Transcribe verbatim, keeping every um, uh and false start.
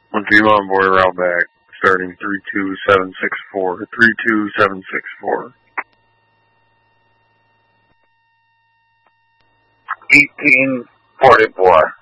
One two on board, route back, starting three two seven six four, three two seven six four. eighteen forty-four.